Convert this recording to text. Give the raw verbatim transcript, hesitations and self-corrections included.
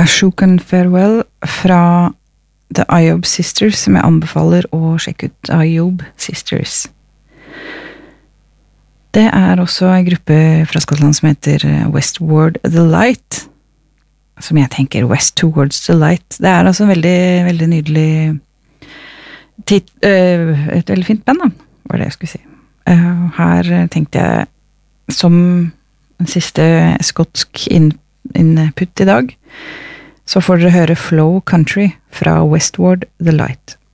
Ashokan Farewell fra The Ayoub Sisters, som jeg anbefaler å sjekke ut. Ayoub Sisters. Det er også en gruppe fra Skottland som heter Westward The Light, som jeg tenker West Towards the Light. Det er altså en veldig, veldig nydelig tit, øh, et veldig fint band, da, var det jeg skulle si. Uh, her tenkte jeg, som en siste skotsk in, input i dag, så får dere høre Flow Country fra Westward The Light.